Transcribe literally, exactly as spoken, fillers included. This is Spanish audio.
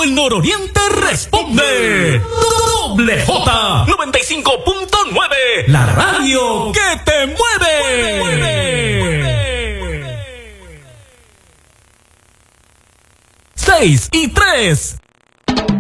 el nororiente responde. Doble J noventa y cinco punto nueve. La radio que te mueve. mueve. seis y tres.